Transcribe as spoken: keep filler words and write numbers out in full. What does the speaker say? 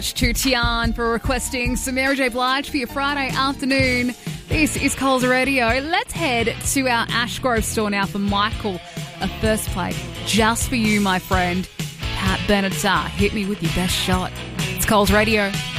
To Tian for requesting some Mary J. Blige for your Friday afternoon. This is Coles Radio. Let's head to our Ashgrove store now for Michael. A first plate just for you, my friend. Pat Benatar, hit me with your best shot. It's Coles Radio.